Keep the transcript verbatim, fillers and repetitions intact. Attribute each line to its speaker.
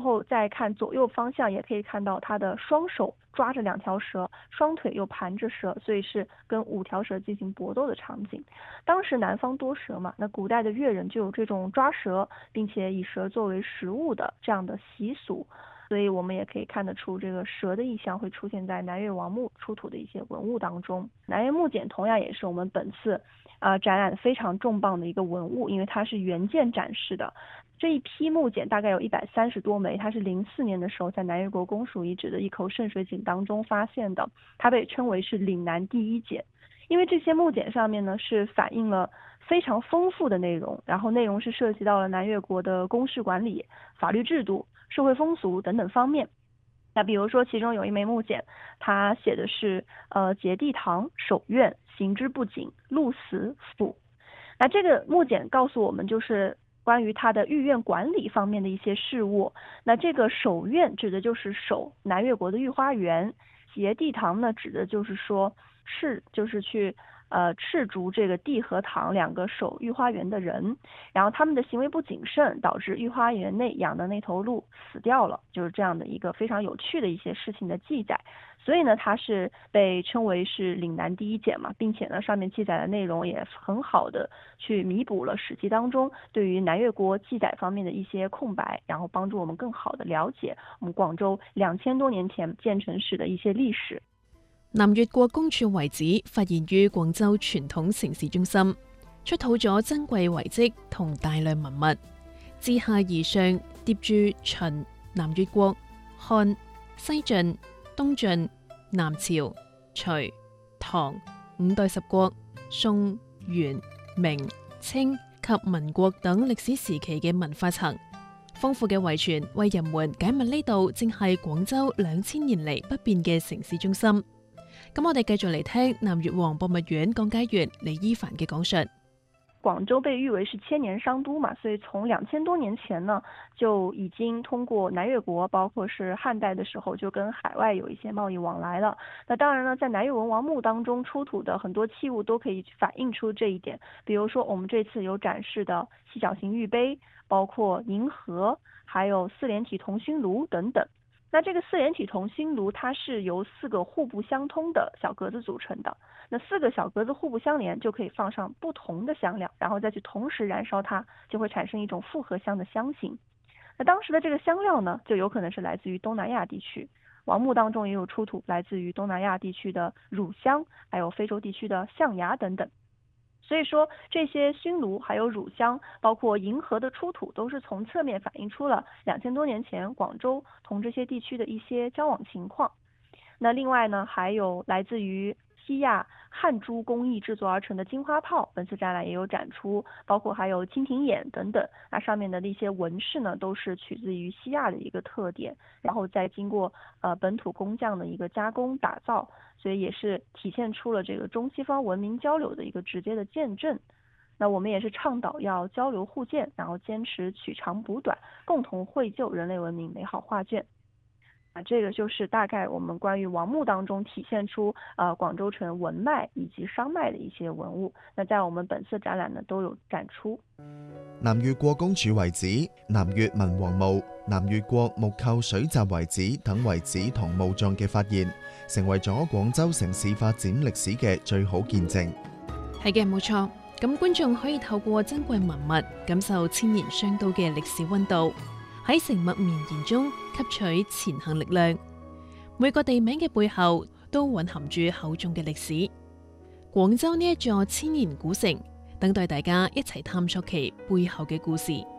Speaker 1: 后再看左右方向，也可以看到他的双手抓着两条蛇，双腿又盘着蛇，所以是跟五条蛇进行搏斗的场景。当时南方多蛇嘛，那古代的越人就有这种抓蛇并且以蛇作为食物的这样的习俗，所以我们也可以看得出这个蛇的意象会出现在南越王墓出土的一些文物当中。南越木简同样也是我们本次啊、呃、展览非常重磅的一个文物，因为它是原件展示的。这一批木简大概有一百三十多枚，它是零四年的时候在南越国公署遗址的一口渗水井当中发现的，它被称为是岭南第一简。因为这些木简上面呢是反映了非常丰富的内容，然后内容是涉及到了南越国的公事管理、法律制度、社会风俗等等方面。那比如说其中有一枚木简，它写的是呃节地堂、守院、行之不谨、鹿死府。那这个木简告诉我们就是关于他的御院管理方面的一些事务。那这个守院指的就是守南越国的御花园，节地堂呢指的就是说斥就是去呃斥逐这个地和堂两个守御花园的人，然后他们的行为不谨慎，导致御花园内养的那头鹿死掉了，就是这样的一个非常有趣的一些事情的记载。所以呢它是被称为是岭南第一简嘛，并且呢上面记载的内容也很好的去弥补了史记当中对于南越国记載方面的一些空白，然後幫助我們更好的了解我們廣州兩千多年前建成史的一些歷史。
Speaker 2: 南越國公署遺址發現於廣州傳統城市中心，出土咗珍貴遺跡同大量文物，自下而上疊住秦、南越國、漢、西晉、東晉、南朝、隋、唐五代十國、宋、元、明、清及民國等歷史時期嘅文化層，豐富嘅遺傳為人們解密呢度正係廣州兩千年嚟不變嘅城市中心。咁我哋繼續嚟聽南越王博物院講解員李伊凡嘅講述。
Speaker 1: 廣州被譽為是千年商都嘛，所以從兩千多年前呢，就已經通過南越國，包括是漢代的時候，就跟海外有一些貿易往來了。那當然呢，在南越文王墓當中出土的很多器物都可以反映出這一點。比如說，我們這次有展示的細角形玉杯，包括銀盒，還有四連體銅熏爐等等。那這個四連體銅熏爐，它是由四個互不相通的小格子組成的。那四個小格子互不相連，就可以放上不同的香料，然後再去同時燃燒它，就會產生一種複合香的香型。那當時的這個香料呢，就有可能是來自於東南亞地區。王墓當中也有出土來自於東南亞地區的乳香，還有非洲地區的象牙等等。所以說，這些熏爐還有乳香，包括銀盒的出土，都是從側面反映出了兩千多年前廣州同這些地區的一些交往情況。那另外呢，還有來自於西亞漢珠工藝製作而成的金花炮，本次展覽也有展出，包括還有蜻蜓眼等等。那上面的一些紋飾呢，都是取自於西亞的一個特點，然後再經過呃本土工匠的一個加工打造，所以也是體現出了這個中西方文明交流的一個直接的見證。那我們也是倡導要交流互鑑，然後堅持取長補短，共同繪就人類文明美好畫卷。這個就是大概我們關於王墓當中體現出呃廣州城文脈以及商脈的一些文物，那在我們本次展覽呢都有展出。
Speaker 3: 南越國公署遺址、南越文王墓、南越國木構水閘遺址等遺址同墓葬嘅發現，成為咗廣州城市發展歷史嘅最好見證。
Speaker 2: 係嘅，冇錯。咁觀眾可以透過珍貴文物感受千年商都嘅歷史溫度，喺城脈綿延中吸取前行力量。每個地名嘅背後都蘊含住厚重嘅歷史。廣州呢一座千年古城，等待大家一齊探索其背後嘅故事。